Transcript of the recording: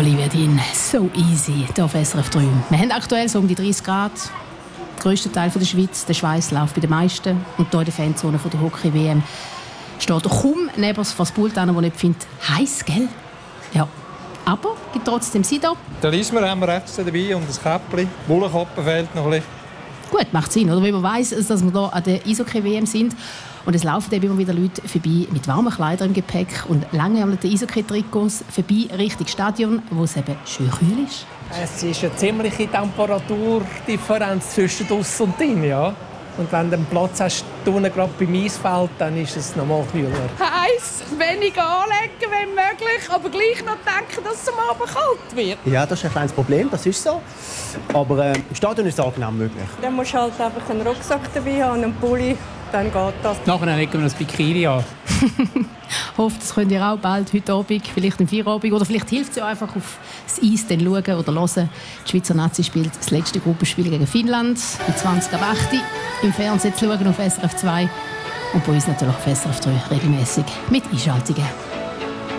Olivia Dean, so easy, hier auf SRF 3. Wir haben aktuell so um die 30 Grad. Der grösste Teil der Schweiz, der Schweiß läuft bei den meisten. Und hier in der Fanzone der Hockey-WM steht kaum neben das Pult an, der nicht findet, heiß, gell? Ja. Aber es gibt trotzdem Sido. Den Lismer haben wir extra dabei und ein Käppchen. Bullenkoppen fehlt noch ein bisschen. Gut, macht Sinn, oder? Wenn man weiss, dass wir hier an der Eishockey-WM sind. Und es laufen eben immer wieder Leute vorbei mit warmen Kleidern im Gepäck und langärmelten Eishockey-Trikots vorbei Richtung Stadion, wo es eben schön kühl ist. Es ist eine ziemliche Temperaturdifferenz zwischen draussen und drin, ja. Und wenn du einen Platz hast, gerade beim Eisfeld, dann ist es noch mal kühler. Heiß, wenig anlegen, wenn möglich, aber gleich noch denken, dass es am Abend kalt wird. Ja, das ist ein kleines Problem, das ist so. Aber im Stadion ist es angenehm möglich. Dann musst du halt einfach einen Rucksack dabei haben und einen Pulli, dann geht das. Nachher legen wir das Bikini an. Hofft, das könnt ihr auch bald heute Abend, vielleicht im Feierabend. Oder vielleicht hilft es ja einfach auf das Eis dann schauen oder hören. Die Schweizer Nazi spielt das letzte Gruppenspiel gegen Finnland. Am 20. ab 8. Im Fernsehen zu schauen auf SRF 2. Und bei uns natürlich auf SRF 3 regelmäßig mit Einschaltungen.